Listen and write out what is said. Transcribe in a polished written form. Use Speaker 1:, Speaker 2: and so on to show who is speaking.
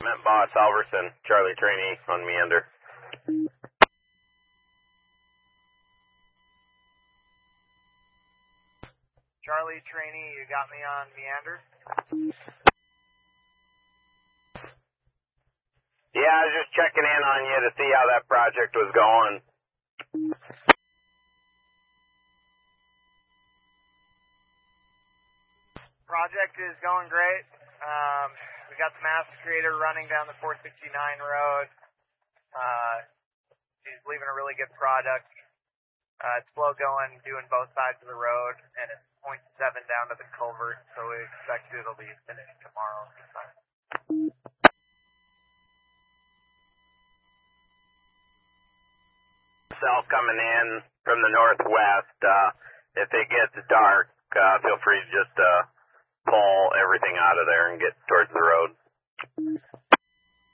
Speaker 1: Met Boss Alverson, Charlie Trainee on Meander.
Speaker 2: Charlie Trainee, you got me on Meander?
Speaker 1: Yeah, I was just checking in on you to see how that project was going.
Speaker 2: Project is going great. We got the Master Creator running down the 469 road. She's leaving a really good product. It's slow going, doing both sides of the road, and it's 0.7 down to the culvert, so we expect it'll be finished tomorrow.
Speaker 1: Self coming in from the northwest. If it gets dark, feel free to just pull everything out of there and get towards the road.